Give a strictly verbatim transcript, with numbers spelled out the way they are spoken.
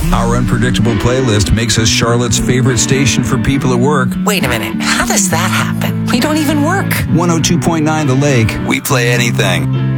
Our unpredictable playlist makes us Charlotte's favorite station for people at work. Wait a minute, how does that happen? We don't even work. one oh two point nine The Lake. We play anything.